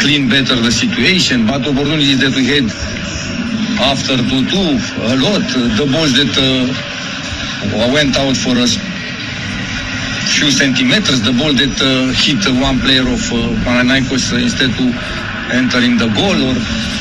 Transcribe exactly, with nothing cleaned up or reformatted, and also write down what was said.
clean better the situation, but opportunities that we had after two two, a lot. The balls that uh, went out for a few centimeters, the ball that uh, hit one player of uh, Panathinaikos uh, instead to enter in the goal, or